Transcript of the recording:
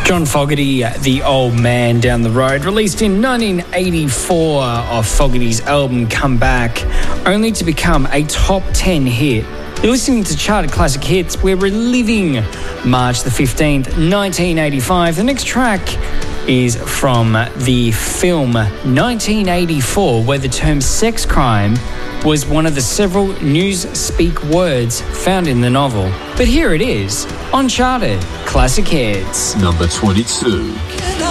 John Fogerty, The Old Man Down the Road, released in 1984 off Fogerty's album Come Back, only to become a top 10 hit. You're listening to Charted Classic Hits. We're reliving March the 15th, 1985. The next track is from the film 1984, where the term sex crime was one of the several news-speak words found in the novel. But here it is, on Charted Classic Hits. Number 22.